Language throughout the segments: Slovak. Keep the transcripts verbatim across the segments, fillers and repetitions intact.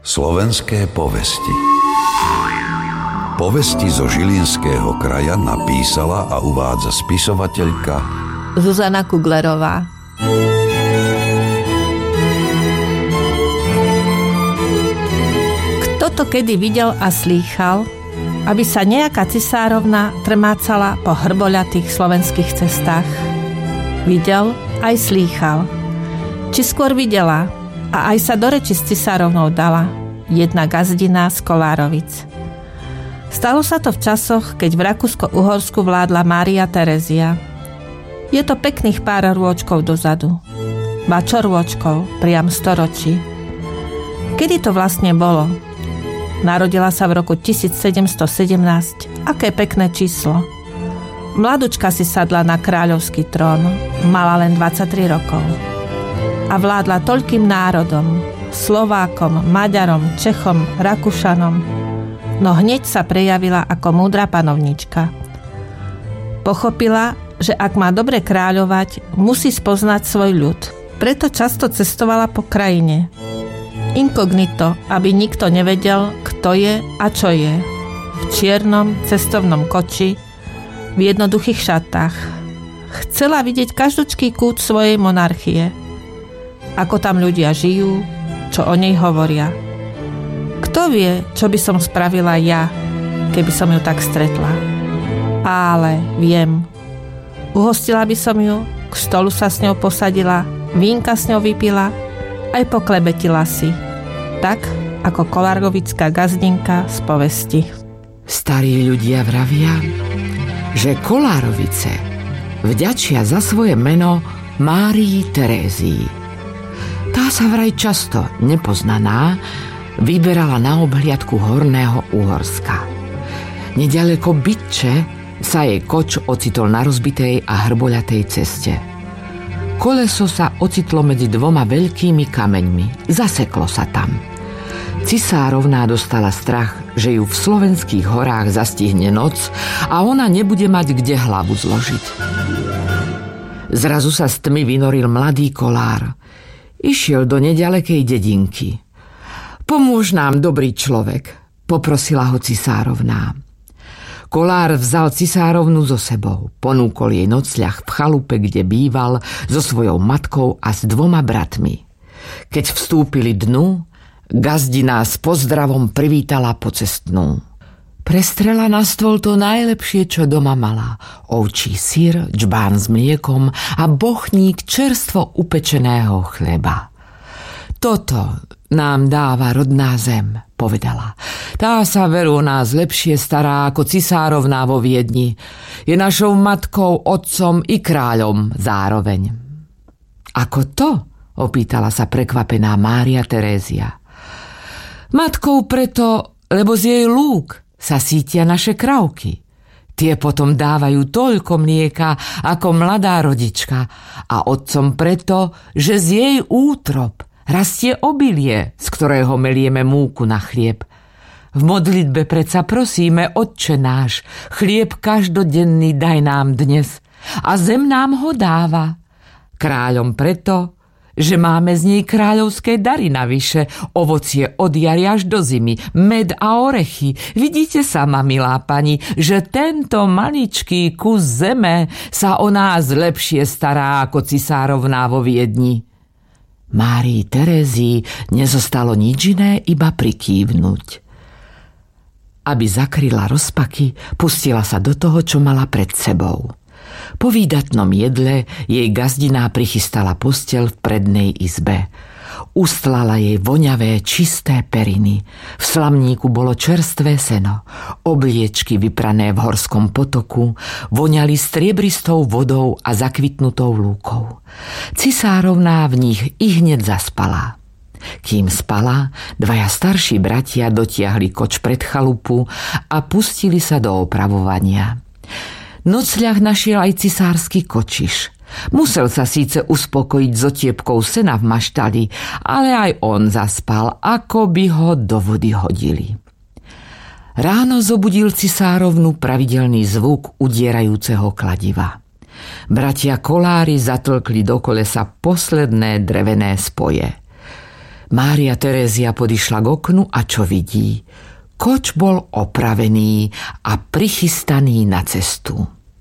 Slovenské povesti. Povesti zo Žilinského kraja napísala a uvádza spisovateľka Zuzana Kuglerová. Kto to kedy videl a slýchal, aby sa nejaká cisárovna trmácala po hrboľatých slovenských cestách? Videl aj slýchal. Či skôr videla a aj sa do reči s cisárovnou dala jedna gazdina z Kolárovic. Stalo sa to v časoch, keď v Rakúsko-Uhorsku vládla Mária Terezia. Je to pekných pár rôčkov dozadu. Ba čo rôčkov, priam storočí. Kedy to vlastne bolo? Narodila sa v roku tisícsedemstosedemnásť. Aké pekné číslo. Mladučka si sadla na kráľovský trón. Mala len dvadsaťtri rokov. A vládla toľkým národom, Slovákom, Maďarom, Čechom, Rakúšanom, no hneď sa prejavila ako múdra panovnička. Pochopila, že ak má dobre kráľovať, musí spoznať svoj ľud. Preto často cestovala po krajine. Inkognito, aby nikto nevedel, kto je a čo je. V čiernom cestovnom koči, v jednoduchých šatách. Chcela vidieť každočký kút svojej monarchie. Ako tam ľudia žijú, čo o nej hovoria. Kto vie, čo by som spravila ja, keby som ju tak stretla? Ale viem. Uhostila by som ju, k stolu sa s ňou posadila, vínka s ňou vypila, aj poklebetila si. Tak, ako kolárovická gazdinka z povesti. Starí ľudia vravia, že Kolárovice vďačia za svoje meno Márii Terézii. Tá sa vraj často, nepoznaná, vyberala na obhliadku Horného Uhorska. Neďaleko Bytče sa jej koč ocitol na rozbitej a hrboľatej ceste. Koleso sa ocitlo medzi dvoma veľkými kameňmi. Zaseklo sa tam. Cisárovná dostala strach, že ju v slovenských horách zastihne noc a ona nebude mať kde hlavu zložiť. Zrazu sa z tmy vynoril mladý kolár. Išiel do neďalekej dedinky. Pomôž nám, dobrý človek, poprosila ho cisárovná. Kolár vzal cisárovnu so sebou, ponúkol jej nocľah v chalupe, kde býval, so svojou matkou a s dvoma bratmi. Keď vstúpili dnu, gazdina s pozdravom privítala pocestnú. Prestrela na stôl to najlepšie, čo doma mala. Ovčí syr, džbán s mliekom a bochník čerstvo upečeného chleba. Toto nám dáva rodná zem, povedala. Tá sa veru o nás lepšie stará ako cisárovná vo Viedni. Je našou matkou, otcom i kráľom zároveň. Ako to? Opýtala sa prekvapená Mária Terézia. Matkou preto, lebo z jej lúk sa sítia naše kravky. Tie potom dávajú toľko mlieka ako mladá rodička a otcom preto, že z jej útrob rastie obilie, z ktorého melieme múku na chlieb. V modlitbe predsa prosíme, Otče náš, chlieb každodenný daj nám dnes a zem nám ho dáva. Kráľom preto, že máme z nej kráľovské dary navyše, ovocie od jary až do zimy, med a orechy. Vidíte sama, milá pani, že tento maličký kus zeme sa o nás lepšie stará ako cisárovná vo Viedni. Márii Terézii nezostalo nič iné, iba prikývnuť. Aby zakryla rozpaky, pustila sa do toho, čo mala pred sebou. Po výdatnom jedle jej gazdiná prichystala posteľ v prednej izbe. Ustlala jej voňavé, čisté periny. V slamníku bolo čerstvé seno. Obliečky vyprané v horskom potoku voňali striebristou vodou a zakvitnutou lúkou. Cisárovná v nich i hneď zaspala. Kým spala, dvaja starší bratia dotiahli koč pred chalupu a pustili sa do opravovania. Nocľah našiel aj cisársky kočiš. Musel sa síce uspokojiť s otiepkou sena v maštali, ale aj on zaspal, ako by ho do vody hodili. Ráno zobudil cisárovnu pravidelný zvuk udierajúceho kladiva. Bratia kolári zatlkli do kolesa posledné drevené spoje. Mária Terézia podišla k oknu a čo vidí? Koč bol opravený a prichystaný na cestu.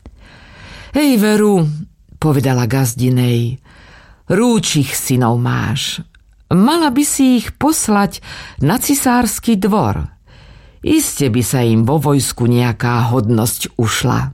Hej, Veru, povedala gazdinej, rúčich synov máš. Mala by si ich poslať na cisársky dvor. Iste by sa im vo vojsku nejaká hodnosť ušla.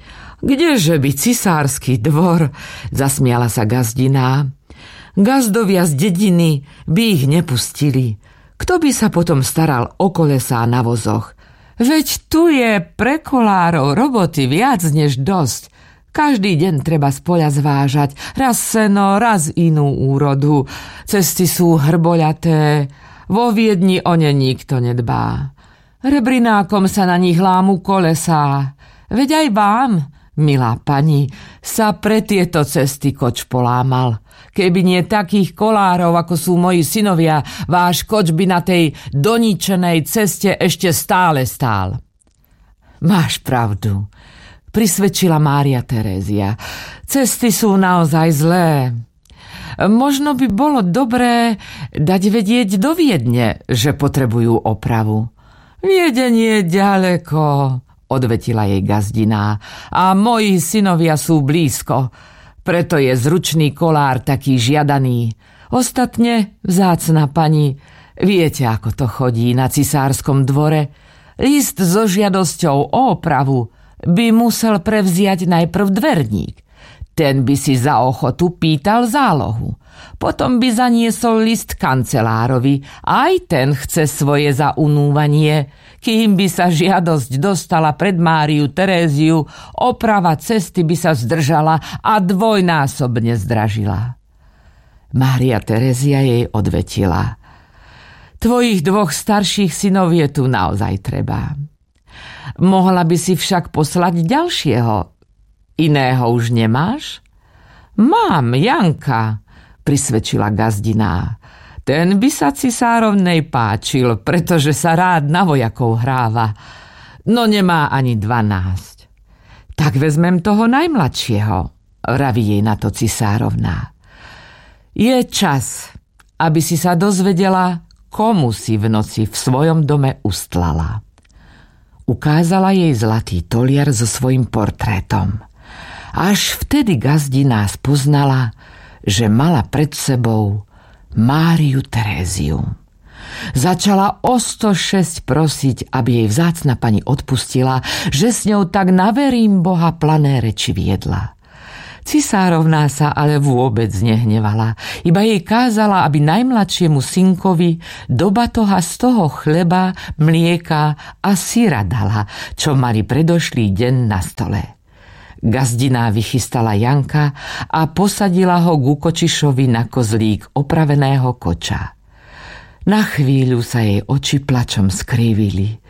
Kdeže by cisársky dvor, zasmiala sa gazdiná. Gazdovia z dediny by ich nepustili. Kto by sa potom staral o kolesá na vozoch? Veď tu je pre kolárov roboty viac než dosť. Každý deň treba z poľa zvážať. Raz seno, raz inú úrodu. Cesty sú hrboľaté. Vo Viedni o ne nikto nedbá. Rebrinákom sa na nich lámu kolesá. Veď aj vám, milá pani, sa pre tieto cesty koč polámal. Keby nie takých kolárov, ako sú moji synovia, váš koč by na tej doničenej ceste ešte stále stál. Máš pravdu, prisvedčila Mária Terézia. Cesty sú naozaj zlé. Možno by bolo dobré dať vedieť do Viedne, že potrebujú opravu. Viedeň je ďaleko, odvetila jej gazdiná, a moji synovia sú blízko. Preto je zručný kolár taký žiadaný. Ostatne, vzácna pani, viete, ako to chodí na cisárskom dvore? List so žiadosťou o opravu by musel prevziať najprv dverník. Ten by si za ochotu pýtal zálohu. Potom by zaniesol list kancelárovi. Aj ten chce svoje zaunúvanie. Kým by sa žiadosť dostala pred Máriu Teréziu, oprava cesty by sa zdržala a dvojnásobne zdražila. Mária Terézia jej odvetila. Tvojich dvoch starších synov je tu naozaj treba. Mohla by si však poslať ďalšieho. Iného už nemáš? Mám, Janka, prisvedčila gazdiná. Ten by sa cisárovnej páčil, pretože sa rád na vojakov hráva. No nemá ani dvanásť. Tak vezmem toho najmladšieho, vraví jej na to cisárovná. Je čas, aby si sa dozvedela, komu si v noci v svojom dome ustlala. Ukázala jej zlatý toliar so svojím portrétom. Až vtedy gazdiná spoznala, že mala pred sebou Máriu Teréziu. Začala o sto šesť prosiť, aby jej vzácna pani odpustila, že s ňou tak na verím Boha plané reči viedla. Cisárovná sa ale vôbec nehnevala, iba jej kázala, aby najmladšiemu synkovi do batoha z toho chleba, mlieka a syra dala, čo mali predošlý deň na stole. Gazdiná vychystala Janka a posadila ho ku kočišovi na kozlík opraveného koča. Na chvíľu sa jej oči plačom skrývili.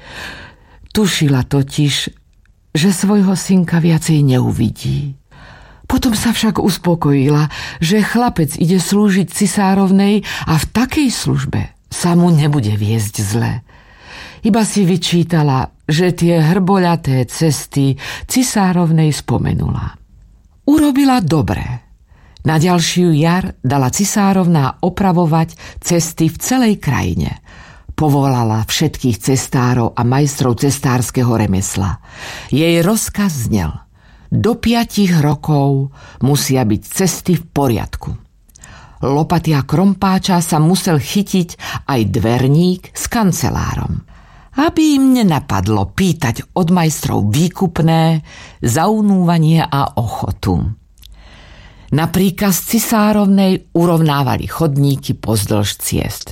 Tušila totiž, že svojho synka viacej neuvidí. Potom sa však uspokojila, že chlapec ide slúžiť cisárovnej a v takej službe sa mu nebude viesť zle. Iba si vyčítala, že tie hrboľaté cesty cisárovnej spomenula. Urobila dobre. Na ďalšiu jar dala cisárovná opravovať cesty v celej krajine. Povolala všetkých cestárov a majstrov cestárskeho remesla. Jej rozkaz znel: do piatich rokov musia byť cesty v poriadku. Lopaty a krompáča sa musel chytiť aj dverník s kancelárom, aby im nenapadlo pýtať od majstrov výkupné, zaunúvanie a ochotu. Na príkaz cisárovnej urovnávali chodníky pozdĺž ciest.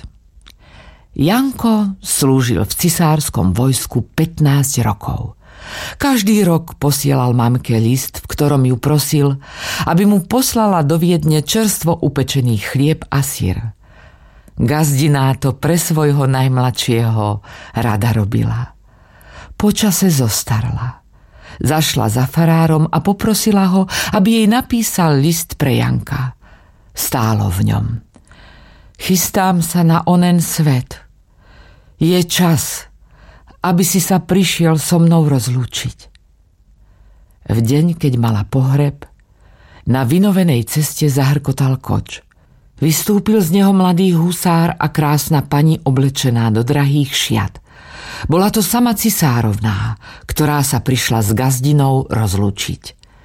Janko slúžil v cisárskom vojsku pätnásť rokov. Každý rok posielal mamke list, v ktorom ju prosil, aby mu poslala do Viedne čerstvo upečený chlieb a syr. Gazdiná to pre svojho najmladšieho rada robila. Počase zostarla. Zašla za farárom a poprosila ho, aby jej napísal list pre Janka. Stálo v ňom: chystám sa na onen svet. Je čas, aby si sa prišiel so mnou rozlúčiť. V deň, keď mala pohreb, na vynovenej ceste zahrkotal koč. Vystúpil z neho mladý husár a krásna pani oblečená do drahých šiat. Bola to sama cisárovná, ktorá sa prišla s gazdinou rozlúčiť.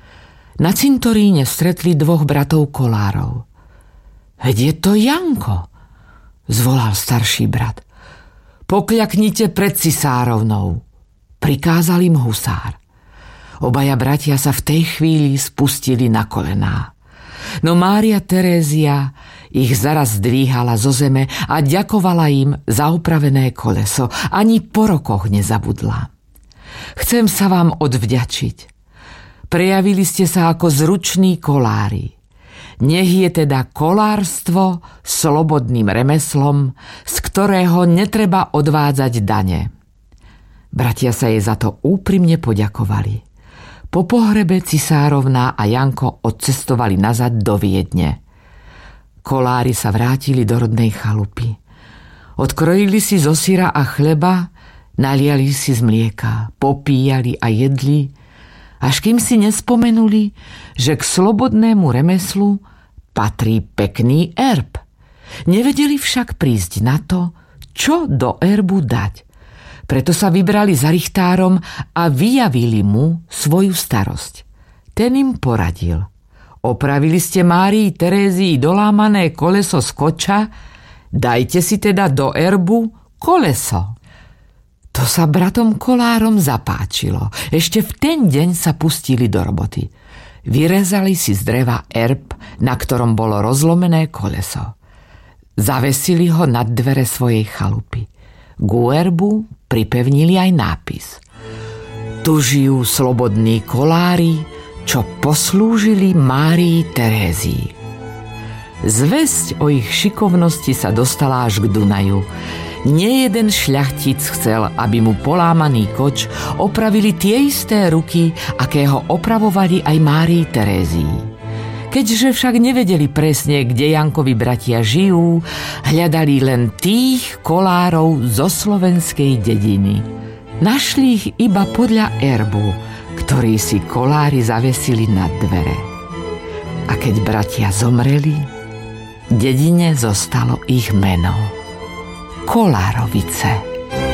Na cintoríne stretli dvoch bratov kolárov. Veď je to Janko, zvolal starší brat. Pokľaknite pred cisárovnou, prikázal im husár. Obaja bratia sa v tej chvíli spustili na kolená. No Mária Terézia ich zaraz zdvíhala zo zeme a ďakovala im za upravené koleso. Ani po rokoch nezabudla. Chcem sa vám odvďačiť. Prejavili ste sa ako zruční kolári. Nech je teda kolárstvo slobodným remeslom, z ktorého netreba odvádzať dane. Bratia sa jej za to úprimne poďakovali. Po pohrebe cisárovná a Janko odcestovali nazad do Viedne. Kolári sa vrátili do rodnej chalupy. Odkrojili si zo syra a chleba, naliali si z mlieka, popíjali a jedli, až kým si nespomenuli, že k slobodnému remeslu patrí pekný erb. Nevedeli však prísť na to, čo do erbu dať. Preto sa vybrali za richtárom a vyjavili mu svoju starosť. Ten im poradil. Opravili ste Márii Terézii dolámané koleso z koča, dajte si teda do erbu koleso. To sa bratom kolárom zapáčilo. Ešte v ten deň sa pustili do roboty. Vyrezali si z dreva erb, na ktorom bolo rozlomené koleso. Zavesili ho nad dvere svojej chalupy. K erbu pripevnili aj nápis. Tu žijú slobodní kolári, čo poslúžili Márii Terézii. Zvesť o ich šikovnosti sa dostala až k Dunaju. Nejeden šľachtic chcel, aby mu polámaný koč opravili tie isté ruky, aké ho opravovali aj Márii Terézii. Keďže však nevedeli presne, kde Jankovi bratia žijú, hľadali len tých kolárov zo slovenskej dediny. Našli ich iba podľa erbu, ktorý si kolári zavesili na dvere. A keď bratia zomreli, dedine zostalo ich meno Kolárovice.